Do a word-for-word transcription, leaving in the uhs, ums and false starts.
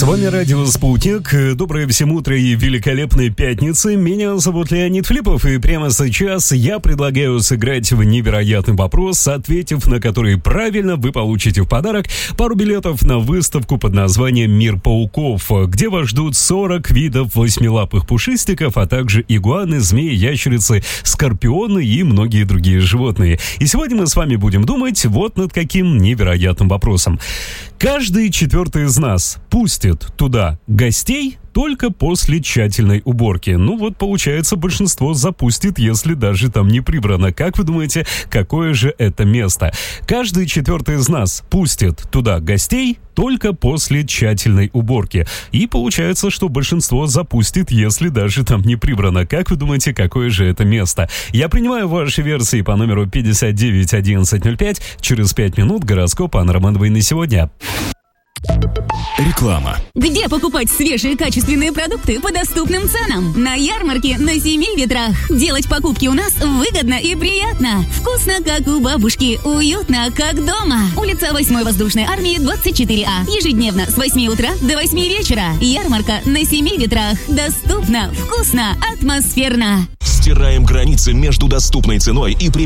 вами радио «Спутник». Доброе всем утро и великолепной пятницы. Меня зовут Леонид Филиппов, и прямо сейчас я предлагаю сыграть в невероятный вопрос, ответив на который правильно, вы получите в подарок пару билетов на выставку под названием «Мир пауков», где вас ждут сорок видов восьмилапых пушистиков, а также игуаны, змеи, ящерицы, скорпионы и многие другие животные. И сегодня мы с вами будем думать вот над каким невероятным вопросом. Каждый четвертый из нас пустит туда гостей только после тщательной уборки. Ну вот, получается, большинство запустит, если даже там не прибрано. Как вы думаете, какое же это место? Каждый четвертый из нас пустит туда гостей только после тщательной уборки. И получается, что большинство запустит, если даже там не прибрано. Как вы думаете, какое же это место? Я принимаю ваши версии по номеру пятьдесят девять одиннадцать ноль пять. Через пять минут гороскоп Анны Романовой на сегодня. Реклама. Где покупать свежие качественные продукты по доступным ценам? На ярмарке на Семи ветрах. Делать покупки у нас выгодно и приятно. Вкусно, как у бабушки. Уютно, как дома. Улица восьмой воздушной армии, двадцать четыре А. Ежедневно с восьми утра до восьми вечера. Ярмарка на Семи ветрах. Доступно, вкусно, атмосферно. Стираем границы между доступной ценой и премиальной